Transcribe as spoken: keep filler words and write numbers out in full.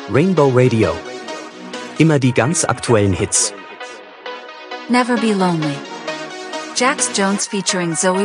Rainbow Radio. Immer die ganz aktuellen Hits. Never Be Lonely. Jax Jones featuring Zoe